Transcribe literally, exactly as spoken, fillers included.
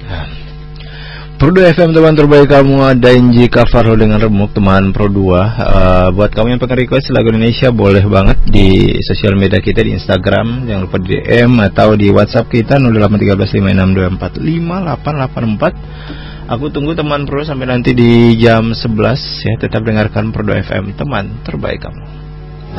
Nah, Pro dua F M teman terbaik kamu, ada Inji Kafarho dengan remuk teman Pro dua. uh, Buat kamu yang pengen request lagu Indonesia, boleh banget di sosial media kita, di Instagram, jangan lupa di D M atau di WhatsApp kita nol delapan tiga lima enam dua empat lima delapan delapan empat. Aku tunggu teman Pro sampai nanti di jam sebelas ya. Tetap dengarkan Pro dua F M teman terbaik kamu.